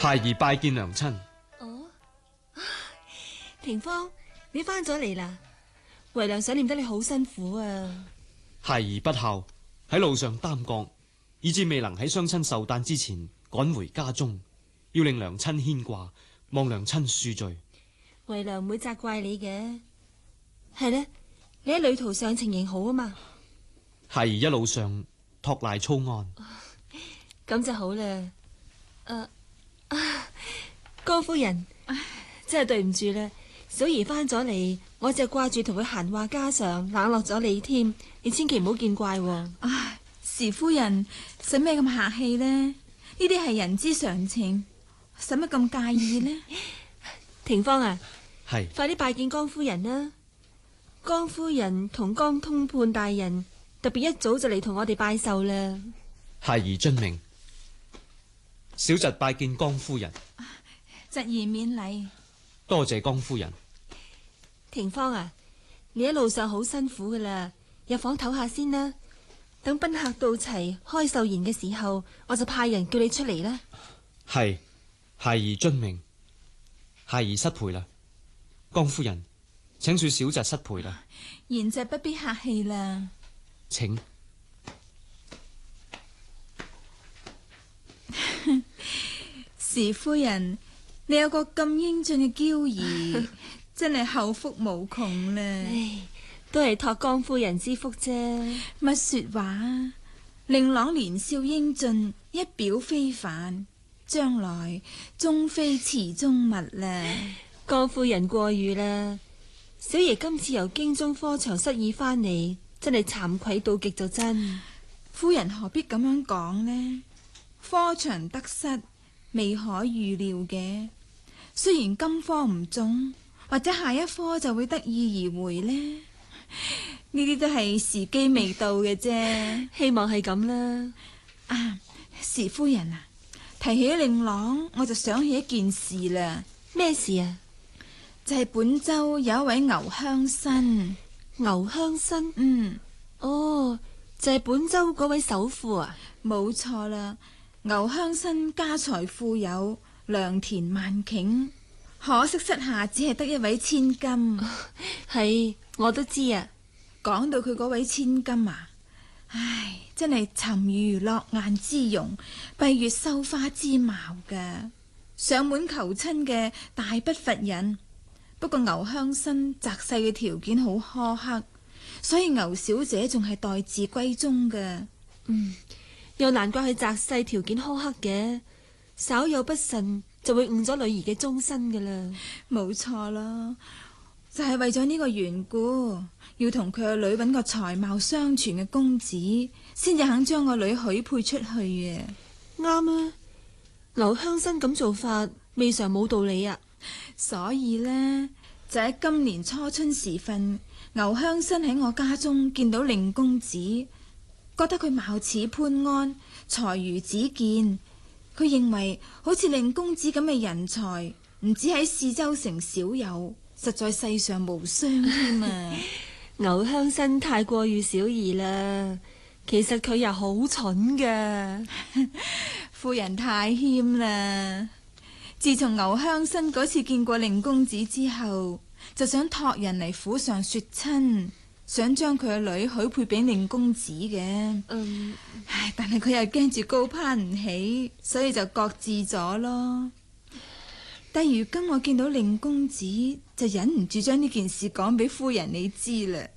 孩兒拜見娘親。 哦，庭芳，你翻咗嚟啦？為娘想念得你好辛苦啊！ 孩兒不孝，喺路上耽擱，以致未能喺雙親壽誕之前趕回家中，要令娘親牽掛，望娘親恕罪。 為娘唔會責怪你嘅。係呢，你喺旅途上情形好啊嘛？ 孩兒一路上托賴操安。 咁就好啦。江夫人，真係對唔住啦，小兒翻咗嚟，我就掛住同佢閒話家常，冷落咗你添，你千祈唔好見怪喎。 唉，時夫人使咩咁客氣呢？呢啲係人之常情，使乜咁介意呢？ 庭芳啊， 係， 快啲拜見江夫人啦！江夫人同江通判大人特別一早就嚟同我哋拜壽啦。 孩兒遵命。小侄拜見江夫人。 侄兒免禮。 多謝江夫人。 庭芳啊，你一路上好辛苦噶啦，入房唞下先啦。等賓客到齊開壽筵嘅時候，我就派人叫你出嚟啦。 係，孩兒遵命。孩兒失陪啦，江夫人，請恕小侄失陪啦。 賢侄不必客氣啦。 請。 時夫人，你有個咁英俊嘅嬌兒，真係後福無窮啦。 唉，都係託江夫人之福啫。 乜說話？令郎年少英俊，一表非凡，將來終非池中物啦。 江夫人過譽啦，小爺今次由京中科場失意翻嚟，真係慚愧到極就真。 夫人何必咁樣講呢？科場得失未可預料嘅，雖然今科唔中，或者下一科就會得意而回呢。呢啲都係時機未到嘅啫。 希望係咁啦。 啊，時夫人啊，提起令郎，我就想起一件事啦。 咩事啊？ 就係本州有一位牛鄉紳。 牛鄉紳？哦，就係本州嗰位首富啊？ 冇錯啦。牛鄉紳家財富有，良田萬頃，可惜膝下只係得一位千金。 係，我都知啊。 講到佢嗰位千金啊，唉，真係沉魚落雁之容，閉月羞花之貌噶。上門求親嘅大不乏人，不過牛鄉紳擇婿嘅條件好苛刻，所以牛小姐仲係待字閨中噶。 又難怪佢擇婿條件苛刻嘅，稍有不慎就會誤咗女兒嘅終身噶啦。 冇錯啦，就係為咗呢個緣故，要同佢個女揾個才貌雙全嘅公子，先至肯將個女許配出去嘅。 啱啊，牛鄉紳咁做法未嘗冇道理啊。 所以呢，就喺今年初春時分，牛鄉紳喺我家中見到令公子，覺得佢貌似潘安，才如子健。佢認為好似令公子咁嘅人才，唔止喺泗州城少有，實在世上無雙添啊！ 牛鄉紳太過譽小兒啦，其實佢又好蠢噶。 夫人太謙啦。自從牛鄉紳嗰次見過令公子之後，就想託人嚟府上說親，想將佢嘅女許配俾令公子嘅。但係佢又驚住高攀唔起，所以就擱置咗咯。但如今我見到令公子，就忍唔住將呢件事講俾夫人你知啦。